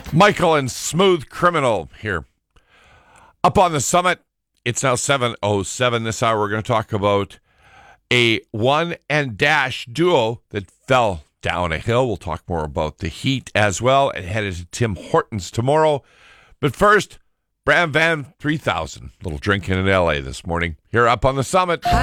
Michael and Smooth Criminal here. Up on the summit, it's now 7:07 this hour. We're going to talk about a one and dash duo that fell down a hill. We'll talk more about the Heat as well and headed to Tim Hortons tomorrow. But first, Bram Van 3000, little drinking in L.A. this morning. Here up on the summit.